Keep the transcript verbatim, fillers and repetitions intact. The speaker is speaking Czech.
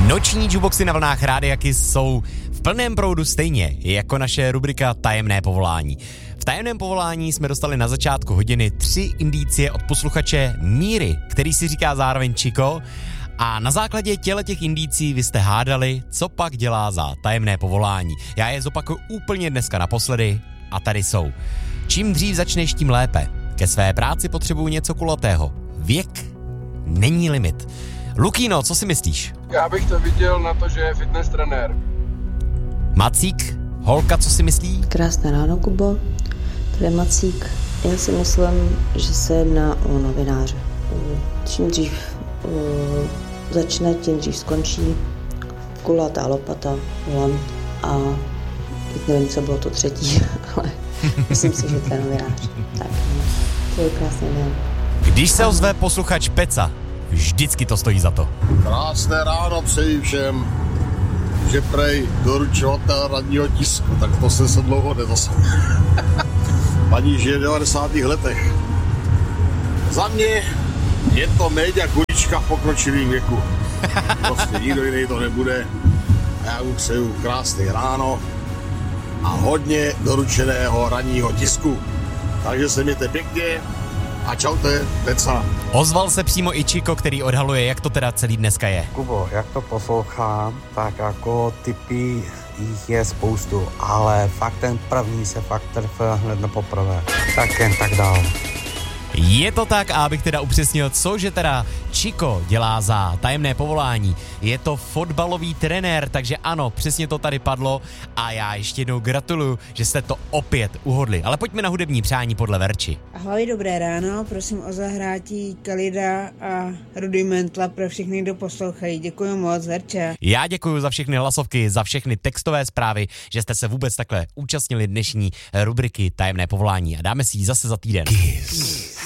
Noční jukeboxy na vlnách Rádia Kiss jsou v plném proudu stejně jako naše rubrika Tajemné povolání. V tajemném povolání jsme dostali na začátku hodiny tři indicie od posluchače Míry, který si říká zároveň Chico, a na základě těle těch indicí vy jste hádali, co pak dělá za tajemné povolání. Já je zopakuju úplně dneska naposledy a tady jsou. Čím dřív začneš, tím lépe. Ke své práci potřebuju něco kulatého. Věk není limit. Lukino, co si myslíš? Já bych to viděl na to, že je fitness trenér. Macík, holka, co si myslí? Krásné ráno, Kubo. Tady je Macík. Já si myslím, že se jedná o novináře. Čím dřív uh, začne, tím dřív skončí. Kulatá lopata, volant a teď nevím, co bylo to třetí, ale myslím si, že to je novinář. Tak, to je krásný den. Když se ozve posluchač Peca, vždycky to stojí za to. Krásné ráno přeji všem, že prej doručovatel radního tisku, tak to se se dlouho nezase. Paní žije v devadesátých letech. Za mě je to média kulička v pokročilým věku. Prostě nikdo jiný to nebude. A já mu přeju krásný ráno a hodně doručeného ranního tisku. Takže se mějte pěkně. A čaute, Peca. Ozval se přímo i Chico, který odhaluje, jak to teda celý dneska je. Kubo, jak to poslouchám, tak jako typy jich je spoustu, ale fakt ten první se fakt trfil hned na poprvé. Tak jen tak dál. Je to tak, a abych teda upřesnil, co že teda Chico dělá za tajemné povolání. Je to fotbalový trenér, takže ano, přesně to tady padlo a já ještě jednou gratuluju, že jste to opět uhodli. Ale pojďme na hudební přání podle Verči. Ahoj, dobré ráno, prosím o zahrátí Kalida a Rudimentla pro všechny, kdo poslouchají. Děkuji moc, Verča. Já děkuji za všechny hlasovky, za všechny textové zprávy, že jste se vůbec takhle účastnili dnešní rubriky Tajemné povolání a dáme si ji zase za týden. Kiss.